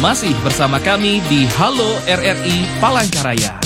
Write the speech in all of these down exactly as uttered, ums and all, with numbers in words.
Masih bersama kami di Halo R R I Palangkaraya.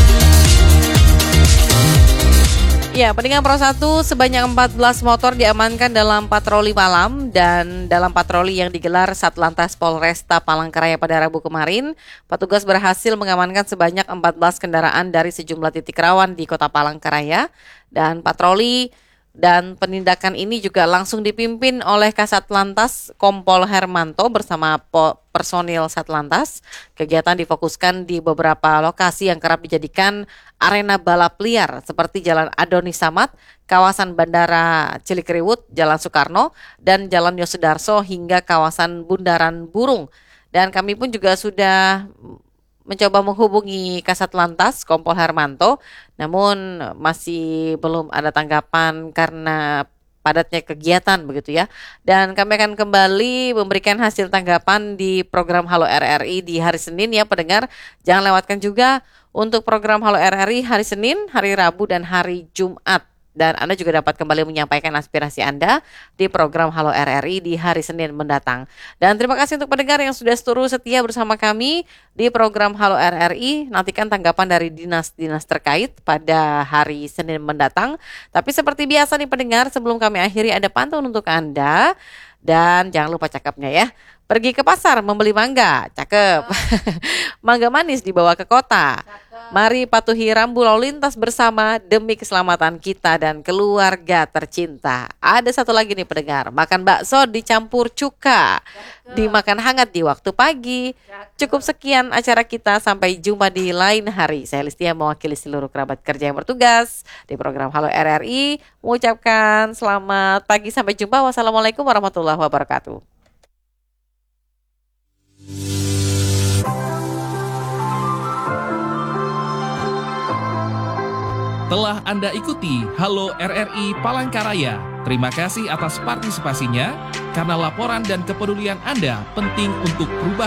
Ya, pendengar Pro satu, sebanyak empat belas motor diamankan dalam patroli malam dan dalam patroli yang digelar Satlantas Polresta Palangkaraya pada Rabu kemarin, petugas berhasil mengamankan sebanyak empat belas kendaraan dari sejumlah titik rawan di Kota Palangkaraya dan patroli dan penindakan ini juga langsung dipimpin oleh Kasat Lantas Kompol Hermanto bersama po- personil Satlantas. Kegiatan difokuskan di beberapa lokasi yang kerap dijadikan arena balap liar seperti Jalan Adoni Samad, kawasan Bandara Cilikriwut, Jalan Soekarno, dan Jalan Yosudarso hingga kawasan Bundaran Burung. Dan kami pun juga sudah mencoba menghubungi Kasat Lantas Kompol Hermanto, namun masih belum ada tanggapan karena padatnya kegiatan begitu ya. Dan kami akan kembali memberikan hasil tanggapan di program Halo R R I di hari Senin ya pendengar. Jangan lewatkan juga untuk program Halo R R I hari Senin, hari Rabu dan hari Jumat. Dan Anda juga dapat kembali menyampaikan aspirasi Anda di program Halo R R I di hari Senin mendatang. Dan terima kasih untuk pendengar yang sudah setuju setia bersama kami di program Halo R R I. Nantikan tanggapan dari dinas-dinas terkait pada hari Senin mendatang. Tapi seperti biasa nih pendengar, sebelum kami akhiri ada pantun untuk Anda. Dan jangan lupa cakepnya ya. Pergi ke pasar membeli mangga, cakep. Mangga manis dibawa ke kota. Mari patuhi rambu lalu lintas bersama demi keselamatan kita dan keluarga tercinta. Ada satu lagi nih pendengar, makan bakso dicampur cuka, dimakan hangat di waktu pagi. Cukup sekian acara kita, sampai jumpa di lain hari. Saya Listia mewakili seluruh kerabat kerja yang bertugas di program Halo R R I mengucapkan selamat pagi, sampai jumpa. Wassalamualaikum warahmatullahi wabarakatuh. Telah Anda ikuti Halo R R I Palangkaraya. Terima kasih atas partisipasinya, karena laporan dan kepedulian Anda penting untuk perubahan